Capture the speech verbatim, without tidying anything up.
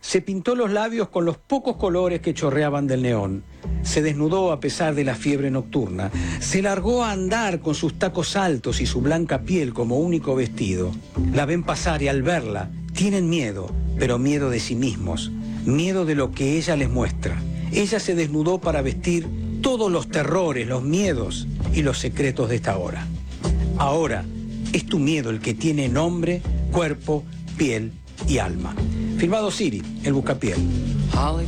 Se pintó los labios con los pocos colores que chorreaban del neón. Se desnudó a pesar de la fiebre nocturna. Se largó a andar con sus tacos altos y su blanca piel como único vestido. La ven pasar y al verla tienen miedo, pero miedo de sí mismos. Miedo de lo que ella les muestra. Ella se desnudó para vestir todos los terrores, los miedos y los secretos de esta hora. Ahora es tu miedo el que tiene nombre, cuerpo, piel y alma. Firmado Siri, el Buscapiel.